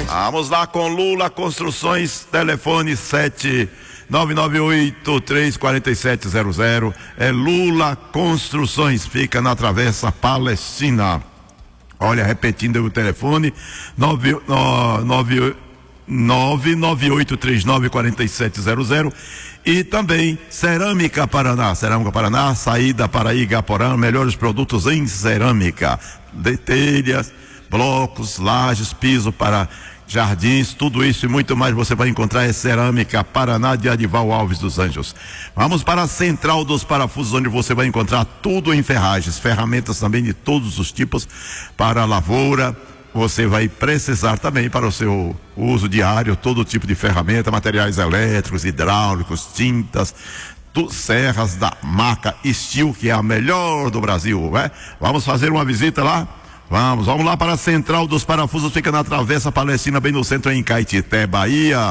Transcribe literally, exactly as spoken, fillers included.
Vamos lá com Lula Construções, telefone sete nove nove oito três quatro sete zero zero. É Lula Construções, fica na Travessa Palestina. Olha, repetindo o telefone, nove nove oito três nove quatro sete zero zero. E também Cerâmica Paraná, Cerâmica Paraná, saída para Igaporã, melhores produtos em cerâmica, de telhas, blocos, lajes, piso para jardins, tudo isso e muito mais você vai encontrar. É Cerâmica Paraná, de Adival Alves dos Anjos. Vamos para a Central dos Parafusos, onde você vai encontrar tudo em ferragens, ferramentas também de todos os tipos para a lavoura. Você vai precisar também para o seu uso diário, todo tipo de ferramenta, materiais elétricos, hidráulicos, tintas, tu, serras da marca Steel, que é a melhor do Brasil, né? Vamos fazer uma visita lá? Vamos, vamos lá para a Central dos Parafusos, fica na Travessa Palestina, bem no centro, em Caetité, Bahia.